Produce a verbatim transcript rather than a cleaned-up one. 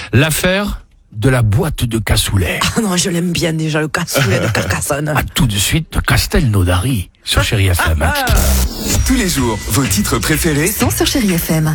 L'affaire de la boîte de cassoulet. Ah non, je l'aime bien déjà, le cassoulet de Carcassonne. À tout de suite de Castelnaudary sur Chérie F M. Tous les jours, vos titres préférés Sont sur Chérie F M.